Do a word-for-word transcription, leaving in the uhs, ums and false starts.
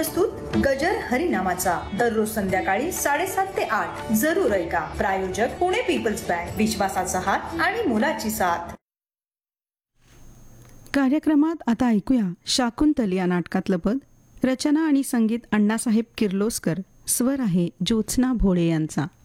प्रस्तुत गजर हरिनामाचा दररोज संध्याकाळी साडेसात ते आठ जरूर ऐका. प्रायोजक पुणे पीपल्स बँक, विश्वासाचा हात आणि मुलाची साथ. कार्यक्रमात आता ऐकूया शाकुंतल या नाटकातलं पद. रचना आणि संगीत अण्णासाहेब किर्लोस्कर. स्वर आहे ज्योत्स्ना भोळे यांचा.